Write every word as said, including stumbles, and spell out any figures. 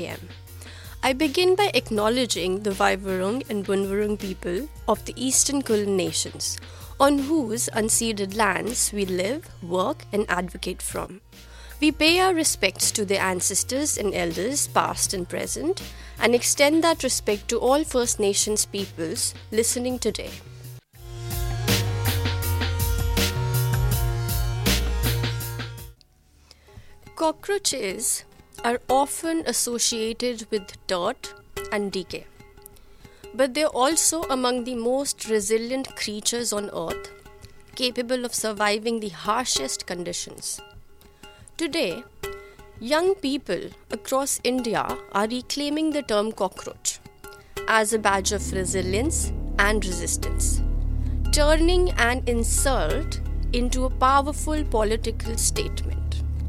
I begin by acknowledging the Vivarung and Bunvarung people of the Eastern Kulin nations, on whose unceded lands we live, work, and advocate from. We pay our respects to their ancestors and elders, past and present, and extend that respect to all First Nations peoples listening today. Cockroaches are often associated with dirt and decay, but they're also among the most resilient creatures on earth, capable of surviving the harshest conditions. Today, young people across India are reclaiming the term cockroach as a badge of resilience and resistance, turning an insult into a powerful political statement.